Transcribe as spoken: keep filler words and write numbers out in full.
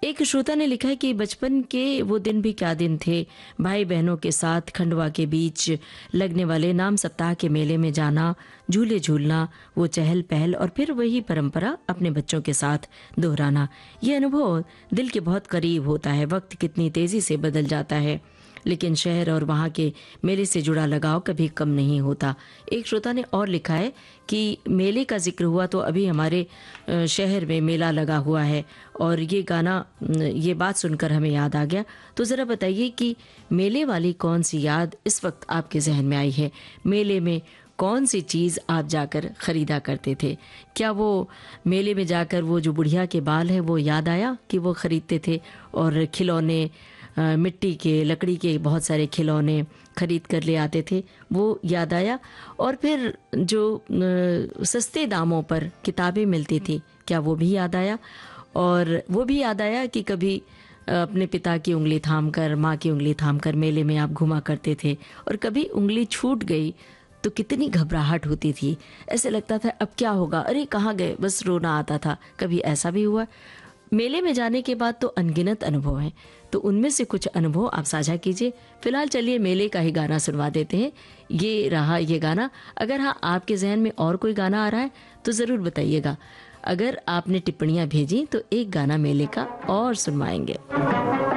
एक श्रोता ने लिखा है कि बचपन के वो दिन भी क्या दिन थे। भाई बहनों के साथ खंडवा के बीच लगने वाले नाम सप्ताह के मेले में जाना, झूले झूलना, वो चहल पहल और फिर वही परंपरा अपने बच्चों के साथ दोहराना। ये अनुभव दिल के बहुत करीब होता है। वक्त कितनी तेजी से बदल जाता है, लेकिन शहर और वहाँ के मेले से जुड़ा लगाव कभी कम नहीं होता। एक श्रोता ने और लिखा है कि मेले का जिक्र हुआ तो अभी हमारे अ, शहर में मेला लगा हुआ है और ये गाना अ, ये बात सुनकर हमें याद आ गया। तो ज़रा बताइए कि मेले वाली कौन सी याद इस वक्त आपके जहन में आई है? मेले में कौन सी चीज़ आप जाकर ख़रीदा करते थे? क्या वो मेले में जाकर वो जो बुढ़िया के बाल है वो याद आया कि वो ख़रीदते थे? और खिलौने, अ, मिट्टी के, लकड़ी के बहुत सारे खिलौने खरीद कर ले आते थे, वो याद आया? और फिर जो अ, सस्ते दामों पर किताबें मिलती थी, क्या वो भी याद आया? और वो भी याद आया कि कभी अ, अपने पिता की उंगली थामकर, माँ की उंगली थामकर मेले में आप घुमा करते थे और कभी उंगली छूट गई तो कितनी घबराहट होती थी। ऐसे लगता था अब क्या होगा, अरे कहाँ गए, बस रोना आता था। कभी ऐसा भी हुआ? मेले में जाने के बाद तो अनगिनत अनुभव हैं, तो उनमें से कुछ अनुभव आप साझा कीजिए। फिलहाल चलिए मेले का ही गाना सुनवा देते हैं। ये रहा ये गाना। अगर हाँ आपके जहन में और कोई गाना आ रहा है तो ज़रूर बताइएगा। अगर आपने टिप्पणियाँ भेजी तो एक गाना मेले का और सुनवाएंगे।